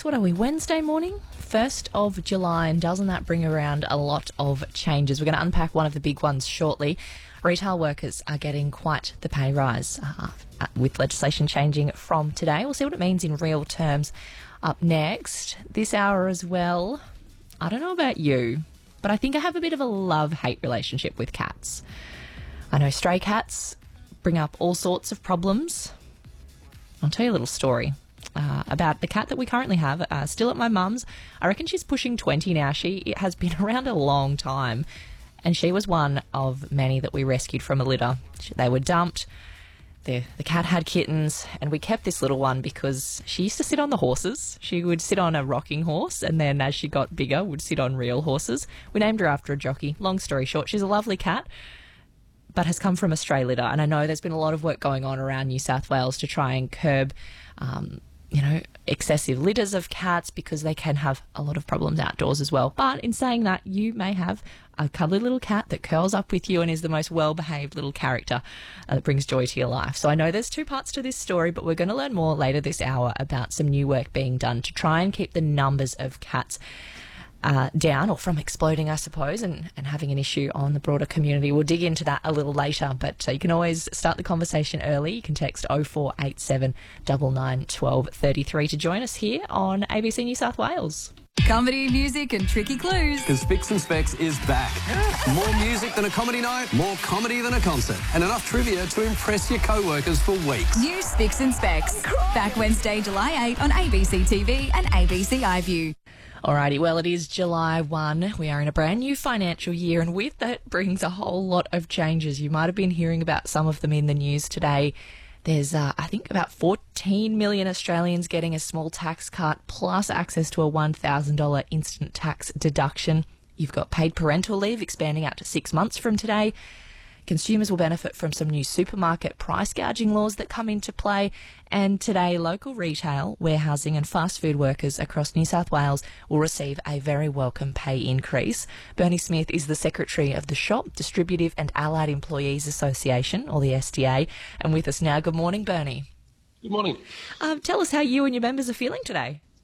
what are we, Wednesday morning? 1st of July, and doesn't that bring around a lot of changes? We're going to unpack one of the big ones shortly. Retail workers are getting quite the pay rise with legislation changing from today. We'll see what it means in real terms up next. This hour as well, I don't know about you, but I think I have a bit of a love-hate relationship with cats. I know stray cats bring up all sorts of problems. I'll tell you a little story about the cat that we currently have, still at my mum's. I reckon she's pushing 20 now. She has been around a long time, and she was one of many that we rescued from a litter. They were dumped. The cat had kittens, and we kept this little one because she used to sit on the horses. She would sit on a rocking horse, and then as she got bigger, would sit on real horses. We named her after a jockey. Long story short, she's a lovely cat, but has come from a stray litter. And I know there's been a lot of work going on around New South Wales to try and curb excessive litters of cats, because they can have a lot of problems outdoors as well. But in saying that, you may have a cuddly little cat that curls up with you and is the most well-behaved little character that brings joy to your life. So I know there's two parts to this story, but we're going to learn more later this hour about some new work being done to try and keep the numbers of cats down, or from exploding, I suppose, and having an issue on the broader community. We'll dig into that a little later, but you can always start the conversation early. You can text 0487 99 12 33 to join us here on ABC New South Wales. Comedy, music and tricky clues. Because Spicks and Specs is back. More music than a comedy night, more comedy than a concert, and enough trivia to impress your co-workers for weeks. New Spicks and Specs. Back Wednesday, July 8 on ABC TV and ABC iView. Alrighty, well, it is July 1. We are in a brand new financial year, and with that brings a whole lot of changes. You might have been hearing about some of them in the news today. There's, I think, about 14 million Australians getting a small tax cut, plus access to a $1,000 instant tax deduction. You've got paid parental leave expanding out to 6 months from today. Consumers will benefit from some new supermarket price gouging laws that come into play. And today, local retail, warehousing and fast food workers across New South Wales will receive a very welcome pay increase. Bernie Smith is the Secretary of the Shop, Distributive and Allied Employees Association, or the SDA. And with us now, good morning, Bernie. Good morning. Tell us how you and your members are feeling today.